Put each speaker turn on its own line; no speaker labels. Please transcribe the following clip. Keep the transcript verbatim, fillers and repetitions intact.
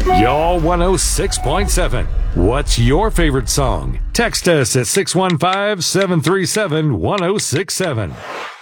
Y'all one oh six point seven. What's your favorite song? Text us at six one five, seven three seven, one oh six seven.